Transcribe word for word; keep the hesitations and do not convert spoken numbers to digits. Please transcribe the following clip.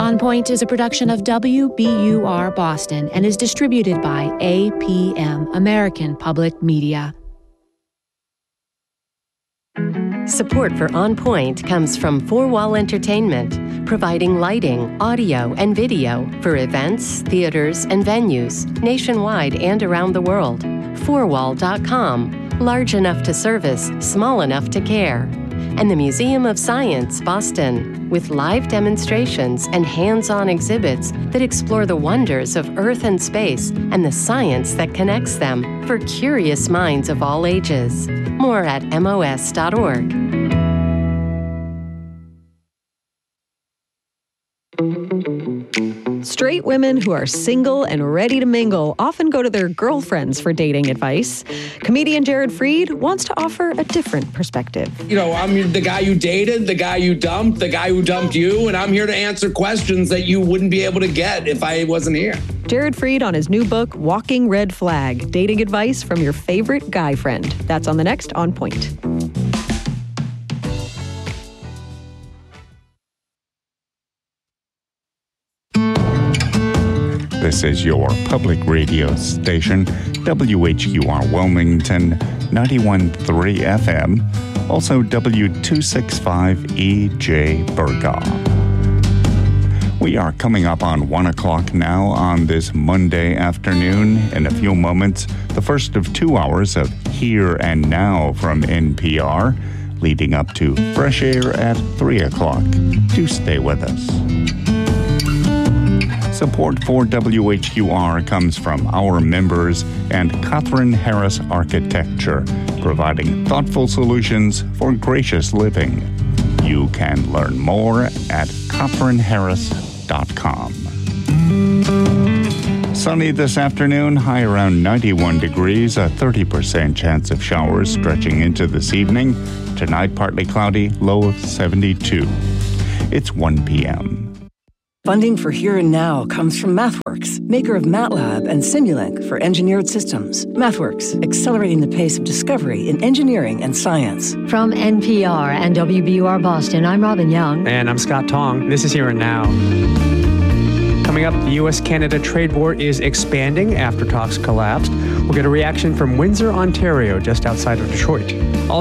On Point is a production of W B U R Boston and is distributed by A P M, American Public Media. Support for On Point comes from Four Wall Entertainment, providing lighting, audio, and video for events, theaters, and venues nationwide and around the world. four wall dot com, large enough to service, small enough to care. And the Museum of Science, Boston, with live demonstrations and hands-on exhibits that explore the wonders of Earth and space and the science that connects them for curious minds of all ages. More at M O S dot org. Straight women who are single and ready to mingle often go to their girlfriends for dating advice. Comedian Jared Freid wants to offer a different perspective. You know, I'm the guy you dated, the guy you dumped, the guy who dumped you, and I'm here to answer questions that you wouldn't be able to get if I wasn't here. Jared Freid on his new book, Walking Red Flag, Dating Advice from Your Favorite Guy Friend. That's on the next On Point. This is your public radio station, W H Q R Wilmington, ninety-one point three F M, also W two sixty-five E J Burgaw. We are coming up on one o'clock now on this Monday afternoon. In a few moments, the first of two hours of Here and Now from N P R, leading up to Fresh Air at three o'clock. Do stay with us. Support for W H Q R comes from our members and Catherine Harris Architecture, providing thoughtful solutions for gracious living. You can learn more at catherine harris dot com. Sunny this afternoon, high around ninety-one degrees, a thirty percent chance of showers stretching into this evening. Tonight, partly cloudy, low of seventy-two. It's one p.m. Funding for Here and Now comes from MathWorks, maker of MATLAB and Simulink for engineered systems. MathWorks, accelerating the pace of discovery in engineering and science. From N P R and W B U R Boston, I'm Robin Young. And I'm Scott Tong. This is Here and Now. Coming up, the U S Canada trade war is expanding after talks collapsed. We'll get a reaction from Windsor, Ontario, just outside of Detroit.